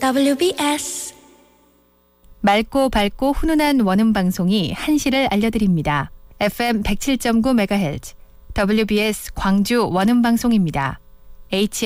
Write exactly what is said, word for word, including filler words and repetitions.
더블유비에스 맑고 밝고 훈훈한 원음 방송이 한시를 알려드립니다. 에프엠 백칠 점 구 메가헤르츠 더블유비에스 광주 원음 방송입니다. 에이치엠